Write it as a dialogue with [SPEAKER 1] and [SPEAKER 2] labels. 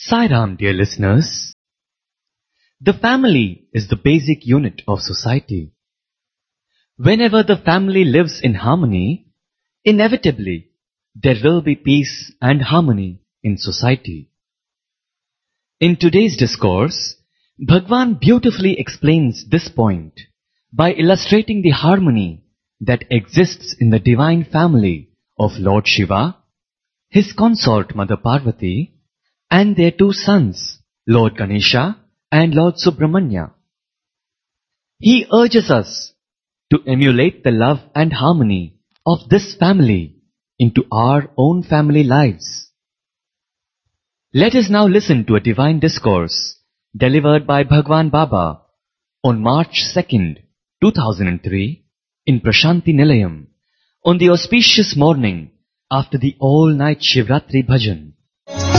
[SPEAKER 1] Sai Ram, dear listeners. The family is the basic unit of society. Whenever the family lives in harmony, inevitably there will be peace and harmony in society. In today's discourse, Bhagwan beautifully explains this point by illustrating the harmony that exists in the divine family of Lord Shiva, his consort Mother Parvati, and their two sons, Lord Ganesha and Lord Subramanya. He urges us to emulate the love and harmony of this family into our own family lives. Let us now listen to a divine discourse delivered by Bhagwan Baba on March 2nd, 2003 in Prashanti Nilayam on the auspicious morning after the all-night Shivratri Bhajan.